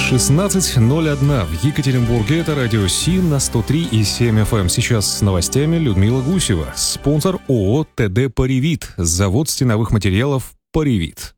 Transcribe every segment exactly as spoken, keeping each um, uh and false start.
шестнадцать ноль один в Екатеринбурге. Это радио Си на сто три и семь эф эм. Сейчас с новостями Людмила Гусева. Спонсор ООО ТД «Паривит». Завод стеновых материалов «Паривит».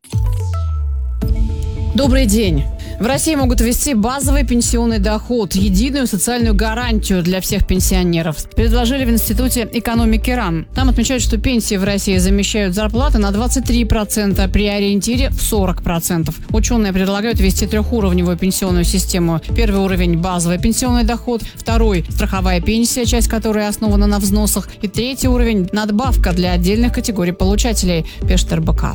Добрый день. В России могут ввести базовый пенсионный доход, единую социальную гарантию для всех пенсионеров. Предложили в Институте экономики РАН. Там отмечают, что пенсии в России замещают зарплаты на двадцать три процента, при ориентире в сорок процентов. Ученые предлагают ввести трехуровневую пенсионную систему. Первый уровень – базовый пенсионный доход, второй – страховая пенсия, часть которой основана на взносах, и третий уровень – надбавка для отдельных категорий получателей, пишет эр бэ ка.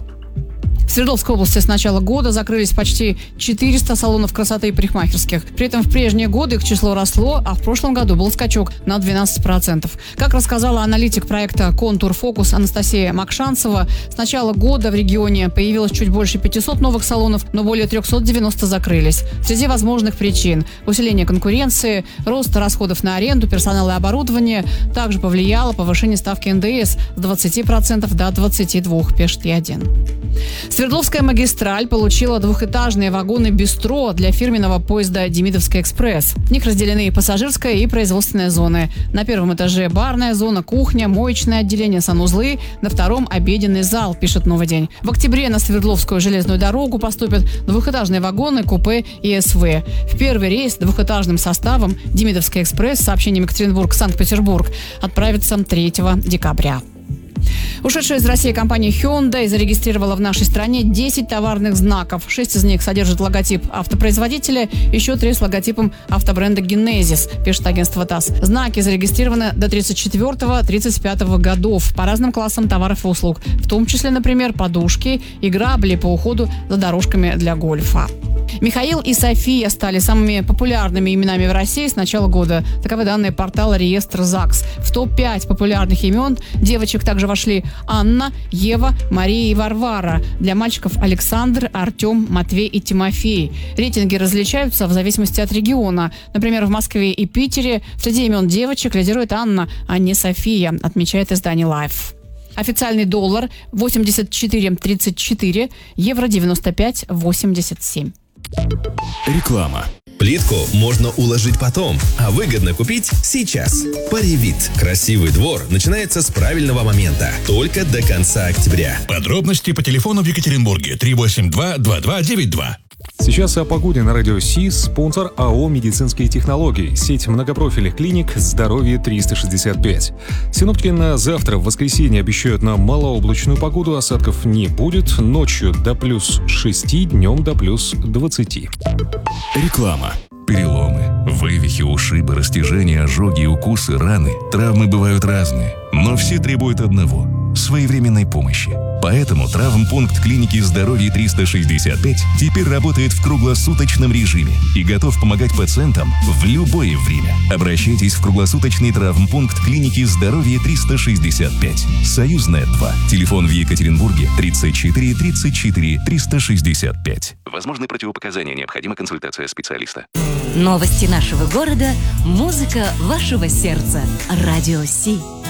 В Свердловской области с начала года закрылись почти четыреста салонов красоты и парикмахерских. При этом в прежние годы их число росло, а в прошлом году был скачок на двенадцать процентов. Как рассказала аналитик проекта «Контур Фокус» Анастасия Макшанцева, с начала года в регионе появилось чуть больше пятисот новых салонов, но более триста девяносто закрылись. Среди возможных причин – усиление конкуренции, рост расходов на аренду, персонал и оборудование. Также повлияло повышение ставки эн дэ эс с двадцати процентов до двадцати двух процентов, пишет и один. Свердловская магистраль получила двухэтажные вагоны «Бистро» для фирменного поезда «Демидовский экспресс». В них разделены и пассажирская, и производственная зоны. На первом этаже барная зона, кухня, моечное отделение, санузлы. На втором – обеденный зал, пишет «Новый день». В октябре на Свердловскую железную дорогу поступят двухэтажные вагоны, купе и эс вэ. В первый рейс двухэтажным составом «Демидовский экспресс» с сообщением Екатеринбург-Санкт-Петербург отправится третьего декабря. Ушедшая из России компания Hyundai зарегистрировала в нашей стране десять товарных знаков. Шесть из них содержат логотип автопроизводителя, еще три с логотипом автобренда Genesis, пишет агентство ТАСС. Знаки зарегистрированы до тридцать четвёртого — тридцать пятого годов по разным классам товаров и услуг, в том числе, например, подушки и грабли по уходу за дорожками для гольфа. Михаил и София стали самыми популярными именами в России с начала года. Таковы данные портала Реестр ЗАГС. В топ пять популярных имен девочек также вошли Анна, Ева, Мария и Варвара. Для мальчиков Александр, Артем, Матвей и Тимофей. Рейтинги различаются в зависимости от региона. Например, в Москве и Питере среди имен девочек лидирует Анна, а не София, отмечает издание Life. Официальный доллар восемьдесят четыре тридцать четыре, евро девяносто пять восемьдесят семь. Реклама. Плитку можно уложить потом, а выгодно купить сейчас. Паривит. Красивый двор начинается с правильного момента. Только до конца октября. Подробности по телефону в Екатеринбурге три восемь два два два девять два. Сейчас о погоде на радио Си. Спонсор АО «Медицинские технологии». Сеть многопрофильных клиник «Здоровье триста шестьдесят пять». Синоптики на завтра, в воскресенье, обещают нам малооблачную погоду. Осадков не будет. Ночью до плюс шести, днем до плюс двадцати. Реклама. Переломы, вывихи, ушибы, растяжения, ожоги, укусы, раны. Травмы бывают разные, но все требуют одного – своевременной помощи. Поэтому травмпункт клиники «Здоровье триста шестьдесят пять» теперь работает в круглосуточном режиме и готов помогать пациентам в любое время. Обращайтесь в круглосуточный травмпункт клиники «Здоровье триста шестьдесят пять». Союзная два. Телефон в Екатеринбурге тридцать четыре тридцать четыре триста шестьдесят пять. Возможны противопоказания, необходима консультация специалиста. Новости нашего города, музыка вашего сердца. Радио Си.